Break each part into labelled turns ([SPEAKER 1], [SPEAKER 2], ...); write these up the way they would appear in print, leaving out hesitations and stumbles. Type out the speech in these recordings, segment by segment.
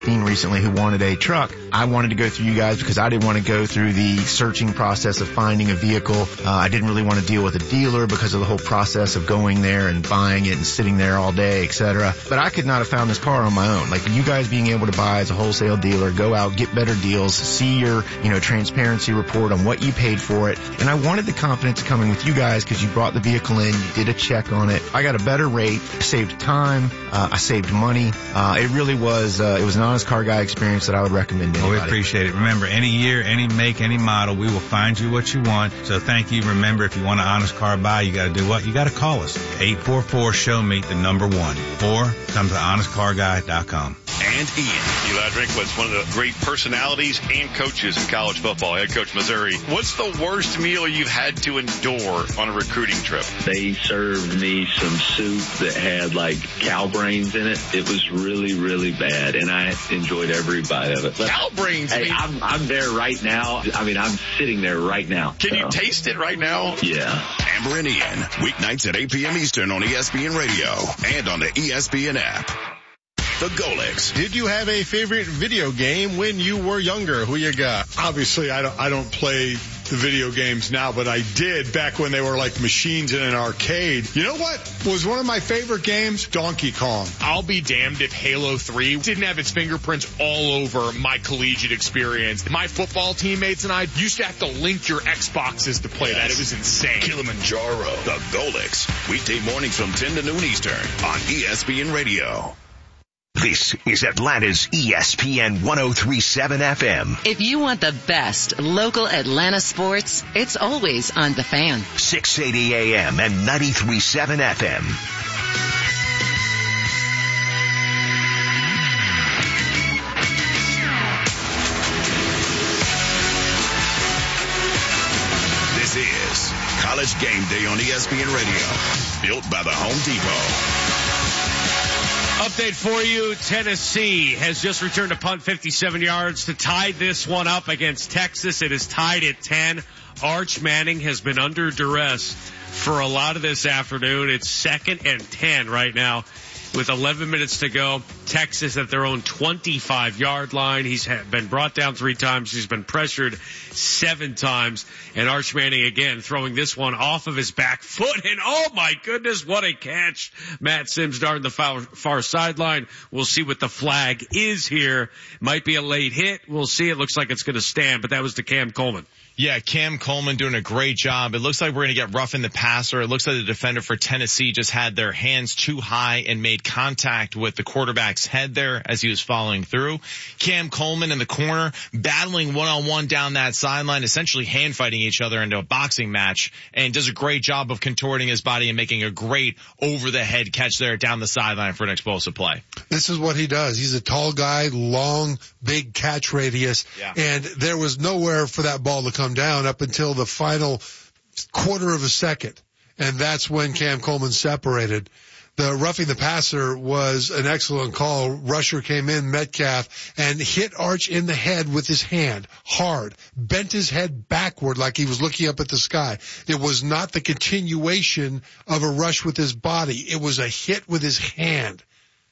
[SPEAKER 1] recently who wanted a truck. I wanted to go through you guys because I didn't want to go through the searching process of finding a vehicle. I didn't really want to deal with a dealer because of the whole process of going there and buying it and sitting there all day, etc. But I could not have found this car on my own. Like you guys being able to buy as a wholesale dealer, go out, get better deals, see your, transparency report on what you paid for it. And I wanted the confidence coming with you guys because you brought the vehicle in, you did a check on it. I got a better rate, saved time, I saved money. It really was, it was an honest car guy experience that I would recommend to anybody.
[SPEAKER 2] We appreciate it. Remember, any year, any make, any model, we will find you what you want. So thank you. Remember, if you want an honest car buy, you got to do what? You got to call us. 844-SHOW-ME, the number 1. Or come to honestcarguy.com.
[SPEAKER 3] And Ian. Eli Drinkwitz, one of the great personalities and coaches in college football, head coach Missouri. What's the worst meal you've had to endure on a recruiting trip?
[SPEAKER 4] They served me some soup that had like cow brains in it. It was really, really bad, and I enjoyed every bite of it.
[SPEAKER 3] Cow brains?
[SPEAKER 4] Hey, I'm there right now. I mean, I'm sitting there right now.
[SPEAKER 3] Can you taste it right now?
[SPEAKER 4] Yeah.
[SPEAKER 5] Amber and Ian, weeknights at 8 p.m. Eastern on ESPN Radio and on the ESPN app. The Golics.
[SPEAKER 6] Did you have a favorite video game when you were younger? Who you got?
[SPEAKER 7] Obviously, I don't play the video games now, but I did back when they were like machines in an arcade. You know what was one of my favorite games? Donkey Kong.
[SPEAKER 8] I'll be damned if Halo 3 didn't have its fingerprints all over my collegiate experience. My football teammates and I used to have to link your Xboxes to play that. It was insane.
[SPEAKER 5] Kilimanjaro. The Golics. Weekday mornings from 10 to noon Eastern on ESPN Radio.
[SPEAKER 9] This is Atlanta's ESPN 103.7 FM.
[SPEAKER 10] If you want the best local Atlanta sports, it's always on The Fan.
[SPEAKER 9] 680 AM and 93.7 FM.
[SPEAKER 5] This is College Game Day on ESPN Radio, built by the Home Depot.
[SPEAKER 11] Update for you, Tennessee has just returned a punt 57 yards to tie this one up against Texas. It is tied at 10. Arch Manning has been under duress for a lot of this afternoon. It's 2nd and 10 right now with 11 minutes to go. Texas at their own 25-yard line. He's been brought down 3 times. He's been pressured 7 times. And Arch Manning again throwing this one off of his back foot. And oh my goodness, what a catch. Matt Sims darting the far sideline. We'll see what the flag is here. Might be a late hit. We'll see. It looks like it's going to stand, but that was to Cam Coleman.
[SPEAKER 12] Yeah, Cam Coleman doing a great job. It looks like we're going to get rough in the passer. It looks like the defender for Tennessee just had their hands too high and made contact with the quarterback's head there as he was following through. Cam Coleman in the corner battling one-on-one down that sideline, essentially hand fighting each other into a boxing match, and does a great job of contorting his body and making a great over-the-head catch there down the sideline for an explosive play.
[SPEAKER 6] This is what he does. He's a tall guy, long, big catch radius, and there was nowhere for that ball to come down up until the final quarter of a second. And that's when Cam Coleman separated. The roughing the passer was an excellent call. Rusher came in, Metcalf, and hit Arch in the head with his hand hard, bent his head backward like he was looking up at the sky. It was not the continuation of a rush with his body. It was a hit with his hand.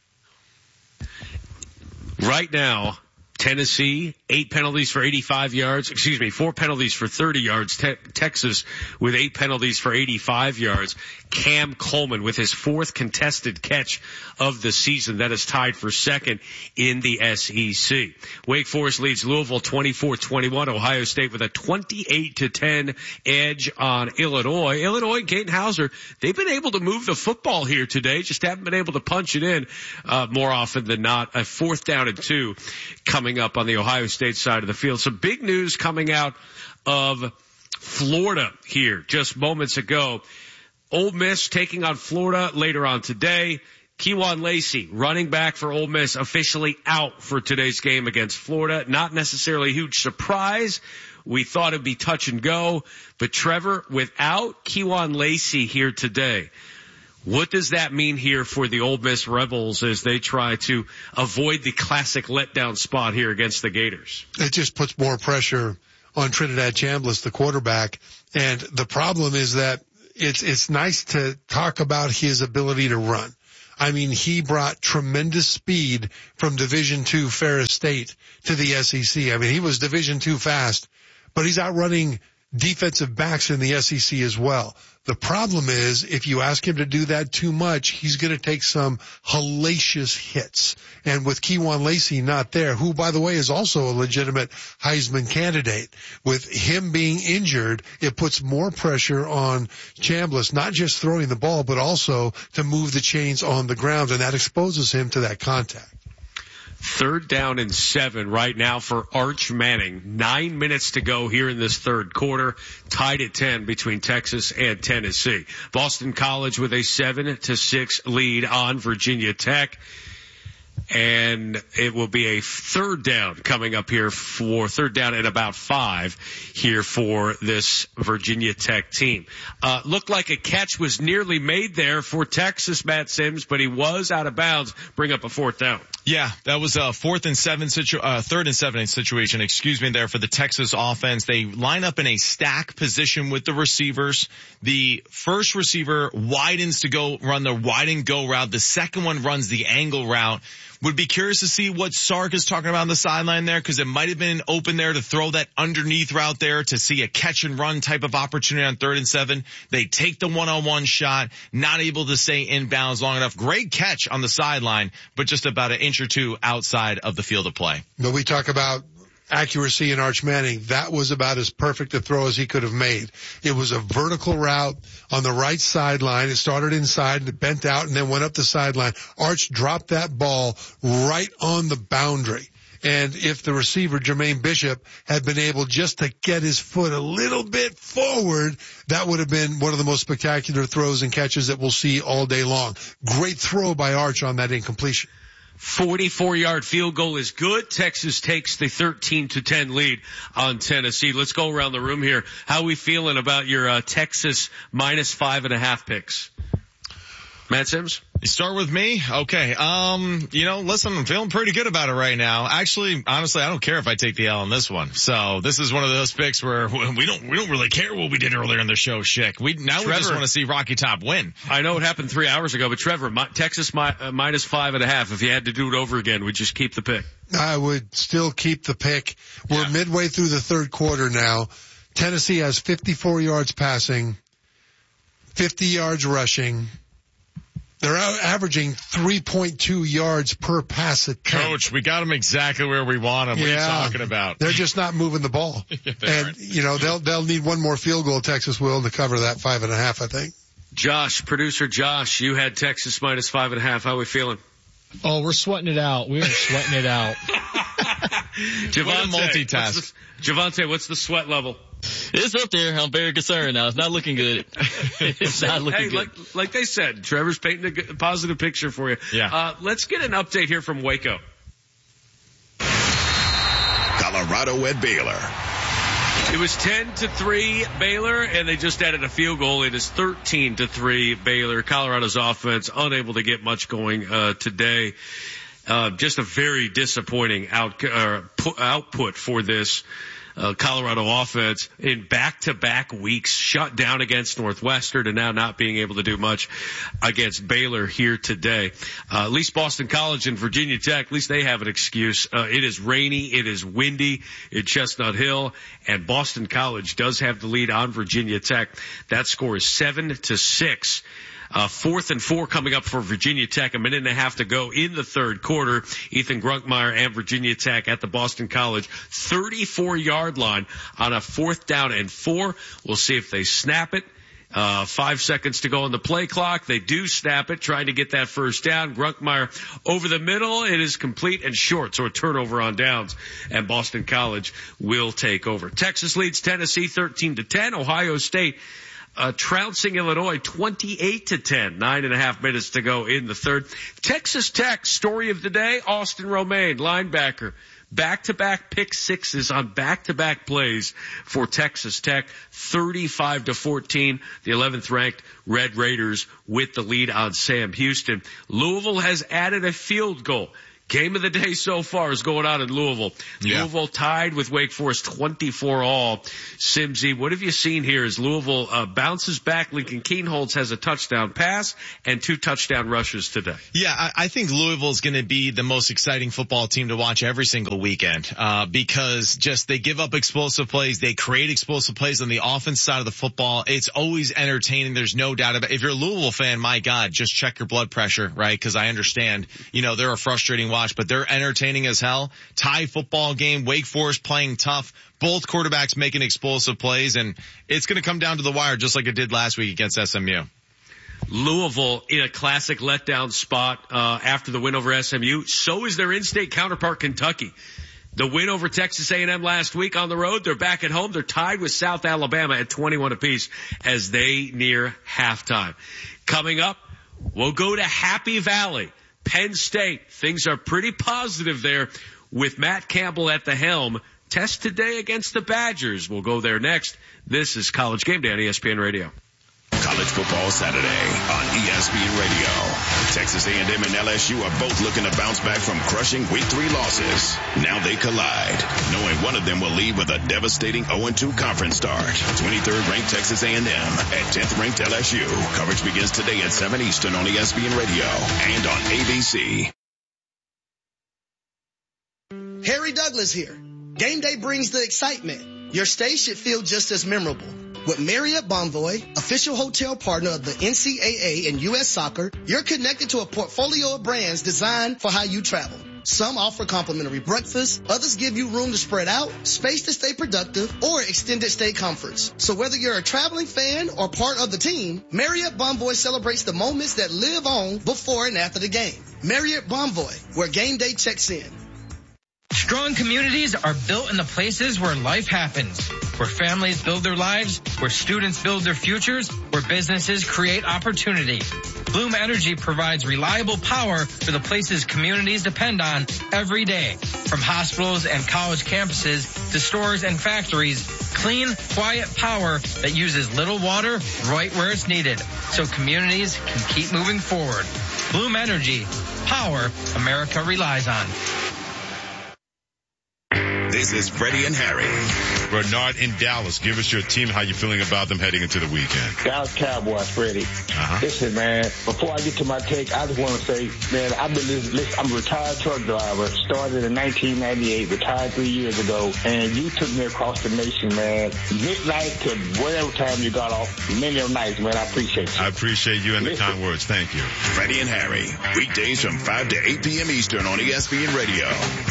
[SPEAKER 11] Right now, Tennessee, 8 penalties for 85 yards. 4 penalties for 30 yards. Texas with 8 penalties for 85 yards. Cam Coleman with his 4th contested catch of the season. That is tied for 2nd in the SEC. Wake Forest leads Louisville 24-21. Ohio State with a 28-10 edge on Illinois. Illinois and Caden Hauser, they've been able to move the football here today. Just haven't been able to punch it in more often than not. A 4th down and 2 coming up on the Ohio State side of the field. Some big news coming out of Florida here just moments ago. Ole Miss taking on Florida later on today. Kejuan Lacey, running back for Ole Miss, officially out for today's game against Florida. Not necessarily a huge surprise. We thought it'd be touch and go. But Trevor, without Kejuan Lacey here today, what does that mean here for the Ole Miss Rebels as they try to avoid the classic letdown spot here against the Gators?
[SPEAKER 6] It just puts more pressure on Trinidad Chambliss, the quarterback. And the problem is that it's nice to talk about his ability to run. I mean, he brought tremendous speed from Division II Ferris State to the SEC. I mean, he was Division II fast, but he's outrunning defensive backs in the SEC as well. The problem is, if you ask him to do that too much, he's going to take some hellacious hits. And with Kewan Lacey not there, who, by the way, is also a legitimate Heisman candidate, with him being injured, it puts more pressure on Chambliss, not just throwing the ball, but also to move the chains on the ground, and that exposes him to that contact.
[SPEAKER 11] 3rd down and 7 right now for Arch Manning. 9 minutes to go here in this third quarter. Tied at 10 between Texas and Tennessee. Boston College with a 7-6 lead on Virginia Tech. And it will be a 3rd down coming up here for 3rd down and about 5 here for this Virginia Tech team. Looked like a catch was nearly made there for Texas, Matt Sims, but he was out of bounds. Bring up a 4th down.
[SPEAKER 12] Yeah, that was a 3rd and 7 situation, there for the Texas offense. They line up in a stack position with the receivers. The first receiver widens to go run the wide and go route. The second one runs the angle route. Would be curious to see what Sark is talking about on the sideline there, because it might have been open there to throw that underneath route there to see a catch and run type of opportunity on 3rd and 7. They take the one-on-one shot, not able to stay inbounds long enough. Great catch on the sideline, but just about an inch or two outside of the field of play.
[SPEAKER 6] But we talk about accuracy in Arch Manning. That was about as perfect a throw as he could have made. It was a vertical route on the right sideline. It started inside and it bent out and then went up the sideline. Arch dropped that ball right on the boundary. And if the receiver, Jermaine Bishop, had been able just to get his foot a little bit forward, that would have been one of the most spectacular throws and catches that we'll see all day long. Great throw by Arch on that incompletion.
[SPEAKER 11] 44-yard field goal is good. Texas takes the 13-10 lead on Tennessee. Let's go around the room here. How are we feeling about your Texas -5.5 picks? Matt Sims?
[SPEAKER 12] You start with me? Okay. Listen, I'm feeling pretty good about it right now. Actually, honestly, I don't care if I take the L on this one. So this is one of those picks where we don't really care what we did earlier in the show, Schick. We just want to see Rocky Top win.
[SPEAKER 11] I know it happened 3 hours ago, but Trevor, Texas -5.5. If you had to do it over again, would you just keep the pick?
[SPEAKER 6] I would still keep the pick. We're midway through the third quarter now. Tennessee has 54 yards passing, 50 yards rushing. They're averaging 3.2 yards per pass attempt.
[SPEAKER 12] Coach, we got them exactly where we want them. What are you talking about?
[SPEAKER 6] They're just not moving the ball. And, they'll need one more field goal, Texas will, to cover that 5.5, I think.
[SPEAKER 11] Josh, producer Josh, you had Texas -5.5. How are we feeling?
[SPEAKER 13] Oh, we're sweating it out. We are sweating it out.
[SPEAKER 11] Javante, what's the sweat level?
[SPEAKER 14] It's up there. I'm very concerned now. It's not looking good. It's not looking good.
[SPEAKER 11] Like they said, Trevor's painting a positive picture for you.
[SPEAKER 12] Yeah.
[SPEAKER 11] Let's get an update here from Waco.
[SPEAKER 5] Colorado at Baylor.
[SPEAKER 11] It was 10-3 Baylor, and they just added a field goal. It is 13-3 Baylor. Colorado's offense unable to get much going today. Just a very disappointing output for this Colorado offense in back-to-back weeks, shut down against Northwestern and now not being able to do much against Baylor here today. At least Boston College and Virginia Tech, at least they have an excuse. It is rainy, it is windy at Chestnut Hill, and Boston College does have the lead on Virginia Tech. That score is 7-6. 4th and 4 coming up for Virginia Tech. 1.5 minutes to go in the third quarter. Ethan Grunkmeyer and Virginia Tech at the Boston College 34-yard line on a 4th down and 4. We'll see if they snap it. 5 seconds to go on the play clock. They do snap it, trying to get that first down. Grunkmeyer over the middle. It is complete and short, so a turnover on downs, and Boston College will take over. Texas leads Tennessee 13-10. Ohio State trouncing Illinois 28-10. 9.5 minutes to go in the third. Texas Tech, story of the day, Austin Romaine, linebacker. Back-to-back pick sixes on back-to-back plays for Texas Tech. 35-14. The 11th ranked Red Raiders with the lead on Sam Houston. Louisville has added a field goal. Game of the day so far is going on in Louisville. Yeah. Louisville tied with Wake Forest 24-all. Simsy, what have you seen here as Louisville bounces back? Lincoln Kienholz has a touchdown pass and 2 touchdown rushes today.
[SPEAKER 12] Yeah, I think Louisville is going to be the most exciting football team to watch every single weekend because just they give up explosive plays. They create explosive plays on the offense side of the football. It's always entertaining. There's no doubt about it. If you're a Louisville fan, my God, just check your blood pressure, right? Because I understand, they're a frustrating watch, but they're entertaining as hell. Tie football game, Wake Forest playing tough, both quarterbacks making explosive plays, and it's going to come down to the wire just like it did last week against SMU.
[SPEAKER 11] Louisville in a classic letdown spot after the win over SMU. So is their in-state counterpart, Kentucky. The win over Texas A&M last week on the road. They're back at home. They're tied with South Alabama at 21 apiece as they near halftime. Coming up, we'll go to Happy Valley. Penn State, things are pretty positive there with Matt Campbell at the helm. Test today against the Badgers. We'll go there next. This is College Game Day on ESPN Radio.
[SPEAKER 5] College football Saturday on ESPN Radio. Texas A&M and LSU are both looking to bounce back from crushing Week 3 losses. Now they collide, knowing one of them will leave with a devastating 0-2 conference start. 23rd ranked Texas A&M at 10th ranked LSU. Coverage begins today at 7 Eastern on ESPN Radio and on ABC.
[SPEAKER 15] Harry Douglas here. Game day brings the excitement. Your stay should feel just as memorable. With Marriott Bonvoy, official hotel partner of the NCAA and U.S. Soccer, you're connected to a portfolio of brands designed for how you travel. Some offer complimentary breakfast, others give you room to spread out, space to stay productive, or extended stay comforts. So whether you're a traveling fan or part of the team, Marriott Bonvoy celebrates the moments that live on before and after the game. Marriott Bonvoy, where game day checks in.
[SPEAKER 16] Strong communities are built in the places where life happens, where families build their lives, where students build their futures, where businesses create opportunity. Bloom Energy provides reliable power for the places communities depend on every day. From hospitals and college campuses to stores and factories, clean, quiet power that uses little water right where it's needed so communities can keep moving forward. Bloom Energy, power America relies on.
[SPEAKER 5] This is Freddie and Harry.
[SPEAKER 17] Bernard in Dallas. Give us your team. How you feeling about them heading into the weekend?
[SPEAKER 18] Dallas Cowboys, Freddie. Listen, man, before I get to my take, I just want to say, man, I'm a retired truck driver. Started in 1998, retired 3 years ago, and you took me across the nation, man. Midnight to whatever time you got off. Many nights, man. I appreciate you.
[SPEAKER 17] I appreciate you and the kind words. Thank you.
[SPEAKER 5] Freddie and Harry. Weekdays from 5 to 8 p.m. Eastern on ESPN Radio.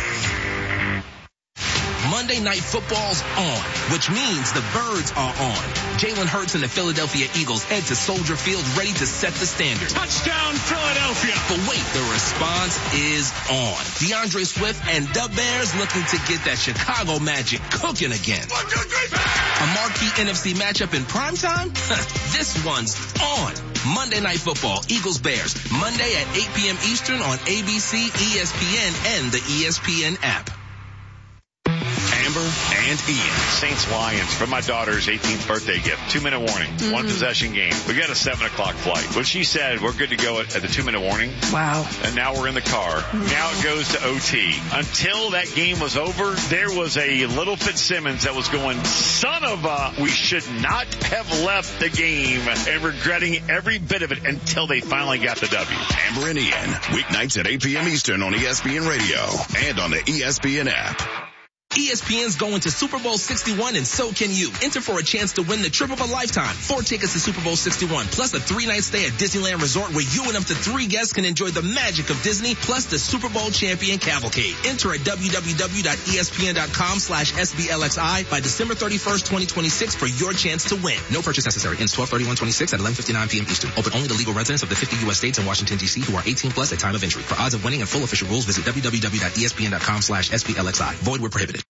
[SPEAKER 19] Monday Night Football's on, which means the Birds are on. Jalen Hurts and the Philadelphia Eagles head to Soldier Field ready to set the standard.
[SPEAKER 8] Touchdown, Philadelphia!
[SPEAKER 19] But wait, the response is on. DeAndre Swift and the Bears looking to get that Chicago magic cooking again. 1, 2, 3, a marquee NFC matchup in primetime? This one's on. Monday Night Football, Eagles-Bears, Monday at 8 p.m. Eastern on ABC, ESPN, and the ESPN app.
[SPEAKER 5] Amber and Ian.
[SPEAKER 3] Saints Lions for my daughter's 18th birthday gift. 2-minute warning. Mm-hmm. 1 possession game. We got a 7 o'clock flight. But she said we're good to go at the 2-minute warning.
[SPEAKER 20] Wow.
[SPEAKER 3] And now we're in the car. Mm-hmm. Now it goes to OT. Until that game was over, there was a little Fitzsimmons that was going, son of a, we should not have left the game, and regretting every bit of it until they finally got the W.
[SPEAKER 5] Amber and Ian. Weeknights at 8 p.m. Eastern on ESPN Radio and on the ESPN app.
[SPEAKER 19] ESPN's going to Super Bowl 61 and so can you. Enter for a chance to win the trip of a lifetime. 4 tickets to Super Bowl 61 plus a 3-night stay at Disneyland Resort where you and up to 3 guests can enjoy the magic of Disney plus the Super Bowl champion cavalcade. Enter at www.espn.com/SBLXI by December 31st, 2026 for your chance to win. No purchase necessary. Ends 12/31/26 at 11:59 p.m. Eastern. Open only to legal residents of the 50 U.S. states and Washington, D.C. who are 18 plus at time of entry. For odds of winning and full official rules, visit www.espn.com/SBLXI. Void where prohibited.